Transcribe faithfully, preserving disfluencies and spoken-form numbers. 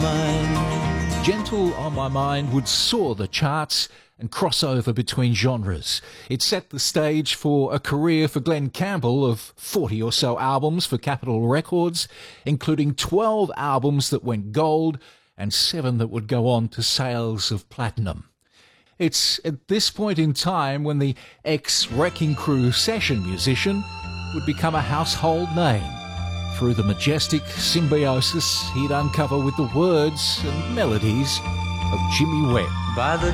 mind. Gentle on My Mind would soar the charts and cross over between genres. It set the stage for a career for Glenn Campbell of forty or so albums for Capitol Records, including twelve albums that went gold and seven that would go on to sales of platinum. It's at this point in time when the ex-Wrecking Crew session musician would become a household name through the majestic symbiosis he'd uncover with the words and melodies of Jimmy Webb. By the